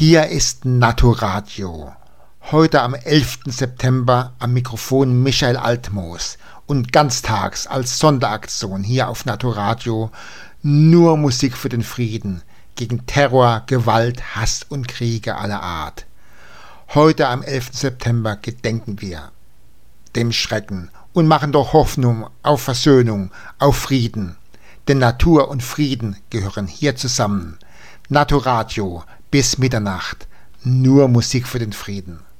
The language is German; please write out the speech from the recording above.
Hier ist Naturadio. Heute am 11. September am Mikrofon Michael Altmoos und ganztags als Sonderaktion hier auf Naturadio nur Musik für den Frieden, gegen Terror, Gewalt, Hass und Kriege aller Art. Heute am 11. September gedenken wir dem Schrecken und machen doch Hoffnung auf Versöhnung, auf Frieden. Denn Natur und Frieden gehören hier zusammen. Naturadio bis Mitternacht. Nur Musik für den Frieden.